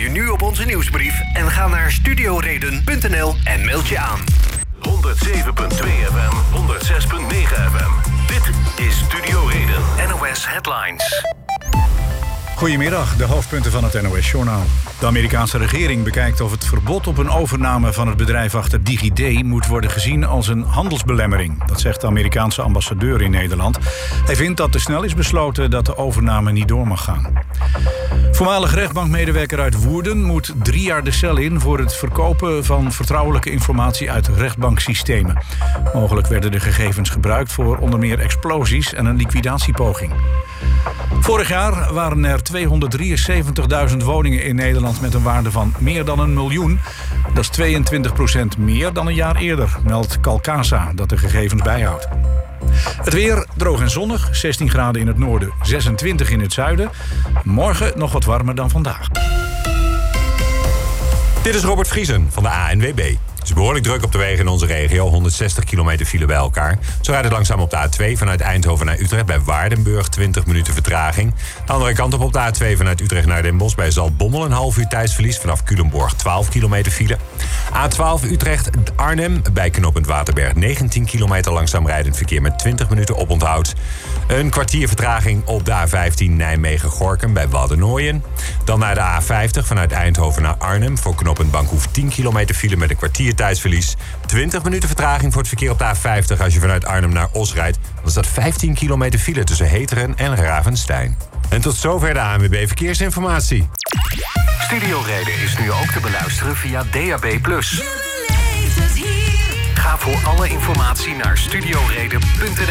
je nu op onze nieuwsbrief en ga naar studioreden.nl en meld je aan. 107.2 FM, 106.9 FM. Dit is Studio Reden. NOS Headlines. Goedemiddag, de hoofdpunten van het NOS-journaal. De Amerikaanse regering bekijkt of het verbod op een overname van het bedrijf achter DigiD moet worden gezien als een handelsbelemmering. Dat zegt de Amerikaanse ambassadeur in Nederland. Hij vindt dat te snel is besloten dat de overname niet door mag gaan. Voormalig rechtbankmedewerker uit Woerden moet 3 jaar de cel in voor het verkopen van vertrouwelijke informatie uit rechtbanksystemen. Mogelijk werden de gegevens gebruikt voor onder meer explosies en een liquidatiepoging. Vorig jaar waren er 273.000 woningen in Nederland met een waarde van meer dan 1 miljoen. Dat is 22% meer dan een jaar eerder, meldt Calcasa, dat de gegevens bijhoudt. Het weer droog en zonnig, 16 graden in het noorden, 26 in het zuiden. Morgen nog wat warmer dan vandaag. Dit is Robert Vriesen van de ANWB. Het is behoorlijk druk op de wegen in onze regio. 160 kilometer file bij elkaar. Zo rijdt het langzaam op de A2 vanuit Eindhoven naar Utrecht bij Waardenburg. 20 minuten vertraging. De andere kant op de A2 vanuit Utrecht naar Den Bosch bij Zaltbommel. Een half uur tijdsverlies. Vanaf Culemborg 12 kilometer file. A12 Utrecht-Arnhem bij knooppunt Waterberg. 19 kilometer langzaam rijdend verkeer met 20 minuten oponthoud. Een kwartier vertraging op de A15 Nijmegen-Gorinchem bij Waddenooien. Dan naar de A50 vanuit Eindhoven naar Arnhem. Voor knooppunt Bankhoef 10 kilometer file met een kwartier tijdsverlies. 20 minuten vertraging voor het verkeer op de A50 als je vanuit Arnhem naar Os rijdt. Dan is dat 15 kilometer file tussen Heteren en Ravenstein. En tot zover de ANWB Verkeersinformatie. Studio Reden is nu ook te beluisteren via DAB+. Ga voor alle informatie naar studioreden.nl.